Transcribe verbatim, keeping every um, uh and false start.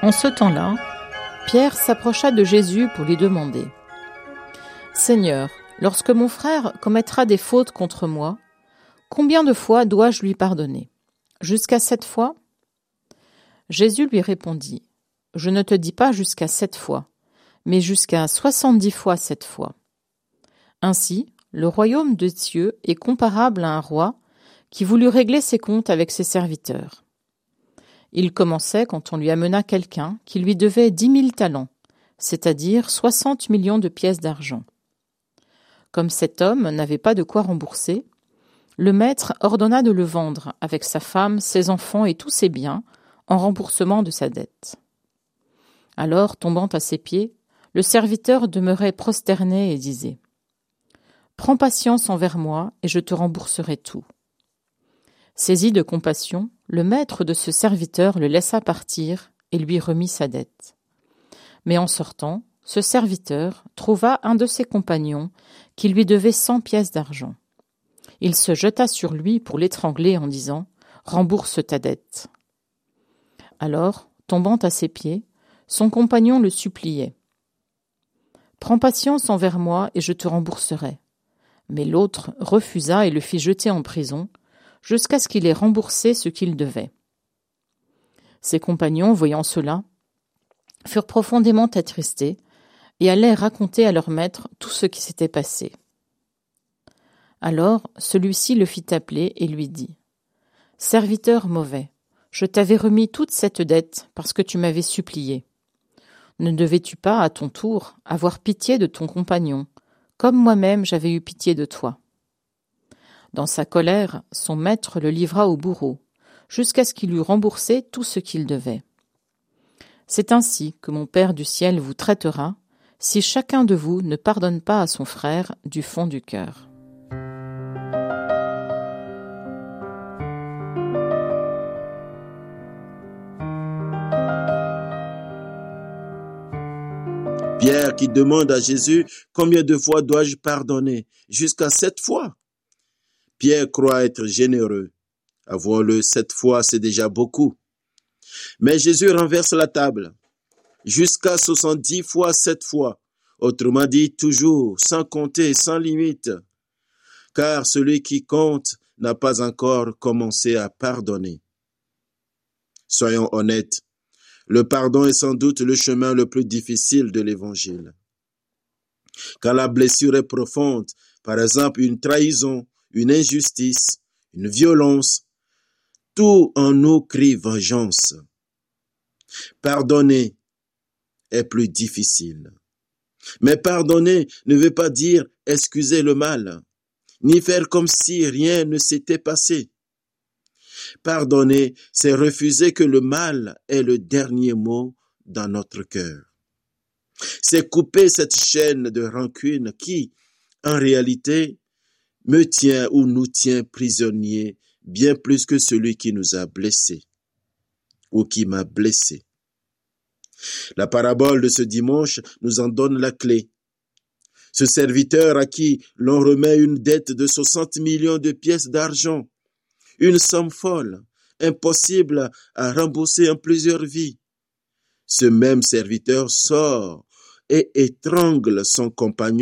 En ce temps-là, Pierre s'approcha de Jésus pour lui demander : « Seigneur, lorsque mon frère commettra des fautes contre moi, combien de fois dois-je lui pardonner ? Jusqu'à sept fois ? » Jésus lui répondit : « Je ne te dis pas jusqu'à sept fois, mais jusqu'à soixante-dix fois sept fois. » Ainsi, le royaume de Dieu est comparable à un roi qui voulut régler ses comptes avec ses serviteurs. Il commençait quand on lui amena quelqu'un qui lui devait dix mille talents, c'est-à-dire soixante millions de pièces d'argent. Comme cet homme n'avait pas de quoi rembourser, le maître ordonna de le vendre avec sa femme, ses enfants et tous ses biens en remboursement de sa dette. Alors, tombant à ses pieds, le serviteur demeurait prosterné et disait : « Prends patience envers moi et je te rembourserai tout. » Saisi de compassion, le maître de ce serviteur le laissa partir et lui remit sa dette. Mais en sortant, ce serviteur trouva un de ses compagnons qui lui devait cent pièces d'argent. Il se jeta sur lui pour l'étrangler en disant : « Rembourse ta dette. » Alors, tombant à ses pieds, son compagnon le suppliait : « Prends patience envers moi et je te rembourserai. » Mais l'autre refusa et le fit jeter en prison, jusqu'à ce qu'il ait remboursé ce qu'il devait. Ses compagnons, voyant cela, furent profondément attristés et allèrent raconter à leur maître tout ce qui s'était passé. Alors celui-ci le fit appeler et lui dit : « Serviteur mauvais, je t'avais remis toute cette dette parce que tu m'avais supplié. Ne devais-tu pas, à ton tour, avoir pitié de ton compagnon, comme moi-même j'avais eu pitié de toi ? » Dans sa colère, son maître le livra au bourreau, jusqu'à ce qu'il eût remboursé tout ce qu'il devait. C'est ainsi que mon Père du ciel vous traitera, si chacun de vous ne pardonne pas à son frère du fond du cœur. Pierre qui demande à Jésus « Combien de fois dois-je pardonner ? Jusqu'à sept fois ?» Pierre croit être généreux. Avouons-le, sept fois, c'est déjà beaucoup. Mais Jésus renverse la table. Jusqu'à soixante-dix fois, sept fois. Autrement dit, toujours, sans compter, sans limite. Car celui qui compte n'a pas encore commencé à pardonner. Soyons honnêtes. Le pardon est sans doute le chemin le plus difficile de l'évangile. Quand la blessure est profonde, par exemple une trahison, une injustice, une violence, tout en nous crie vengeance. Pardonner est plus difficile. Mais pardonner ne veut pas dire excuser le mal, ni faire comme si rien ne s'était passé. Pardonner, c'est refuser que le mal ait le dernier mot dans notre cœur. C'est couper cette chaîne de rancune qui, en réalité, me tient ou nous tient prisonniers bien plus que celui qui nous a blessés ou qui m'a blessé. La parabole de ce dimanche nous en donne la clé. Ce serviteur à qui l'on remet une dette de soixante millions de pièces d'argent, une somme folle, impossible à rembourser en plusieurs vies. Ce même serviteur sort et étrangle son compagnon